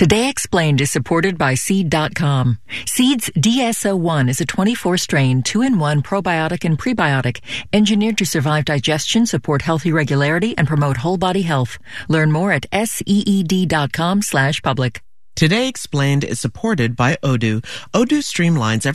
Today Explained is supported by Seed.com. Seed's DSO1 is a 24-strain, 2-in-1 probiotic and prebiotic, engineered to survive digestion, support healthy regularity, and promote whole body health. Learn more at SEED.com/public. Today Explained is supported by Odoo. Odoo streamlines